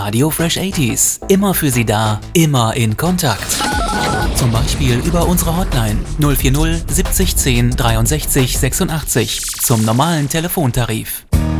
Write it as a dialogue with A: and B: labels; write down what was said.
A: Radio Fresh 80s. Immer für Sie da, immer in Kontakt. Zum Beispiel über unsere Hotline 040 70 10 63 86 zum normalen Telefontarif.